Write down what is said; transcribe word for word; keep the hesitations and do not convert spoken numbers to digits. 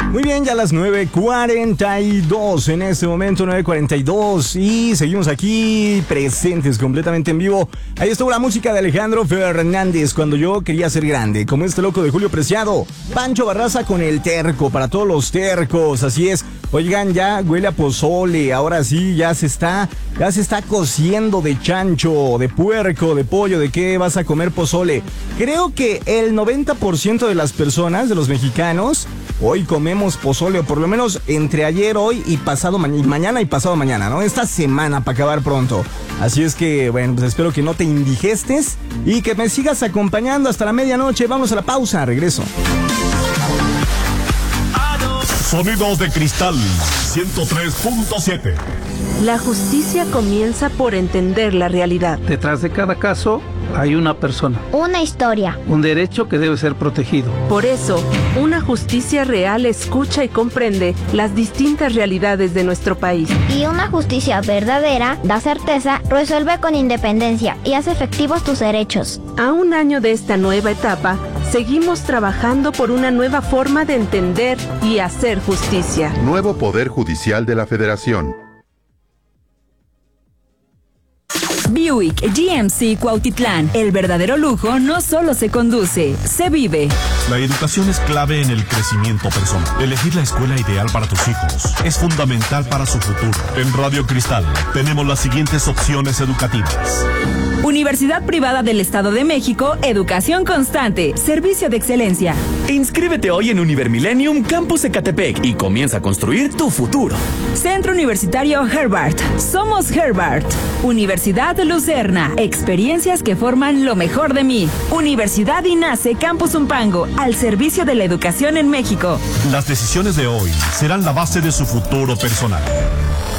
Muy bien, ya las nueve cuarenta y dos en este momento, nueve cuarenta y dos, y seguimos aquí presentes completamente en vivo. Ahí estuvo la música de Alejandro Fernández, Cuando yo quería ser grande, como este loco de Julio Preciado. Pancho Barraza con El Terco, para todos los tercos, así es. Oigan, ya huele a pozole, ahora sí, ya se está, ya se está cociendo de chancho, de puerco, de pollo, ¿de qué vas a comer pozole? Creo que el noventa por ciento de las personas, de los mexicanos, hoy comemos pozole, o por lo menos entre ayer, hoy y pasado ma- y mañana y pasado mañana, ¿no? Esta semana para acabar pronto. Así es que, bueno, pues espero que no te indigestes y que me sigas acompañando hasta la medianoche. Vamos a la pausa, regreso. Sonidos de Cristal ciento tres punto siete. La justicia comienza por entender la realidad. Detrás de cada caso hay una persona, una historia, un derecho que debe ser protegido. Por eso, una justicia real escucha y comprende las distintas realidades de nuestro país. Y una justicia verdadera da certeza, resuelve con independencia y hace efectivos tus derechos. A un año de esta nueva etapa, seguimos trabajando por una nueva forma de entender y hacer justicia. Nuevo Poder Judicial de la Federación. Buick G M C Cuautitlán. El verdadero lujo no solo se conduce, se vive. La educación es clave en el crecimiento personal. Elegir la escuela ideal para tus hijos es fundamental para su futuro. En Radio Cristal tenemos las siguientes opciones educativas. Universidad Privada del Estado de México, educación constante, servicio de excelencia. Inscríbete hoy en Univermillennium Campus Ecatepec y comienza a construir tu futuro. Centro Universitario Herbart. Somos Herbart. Universidad Lucerna. Experiencias que forman lo mejor de mí. Universidad INACE Campus Umpango, al servicio de la educación en México. Las decisiones de hoy serán la base de su futuro personal.